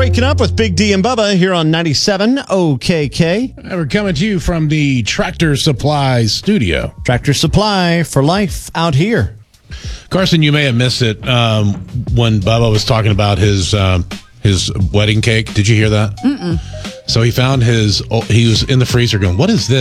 Waking Up with Big D and Bubba here on 97 OKK. We're coming to you from the Tractor Supply studio. Tractor Supply for life out here. Carson, you may have missed it when Bubba was talking about his wedding cake. Did you hear that? Mm-mm. So he found he was in the freezer going, what is this?